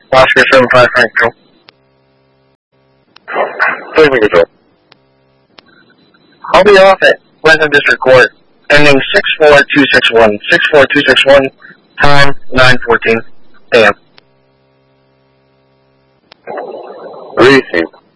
Oscar 75 Frank Go. Closing control. I'll be off at Western District Court, ending 64261. 64261, time 9:14 a.m. Received.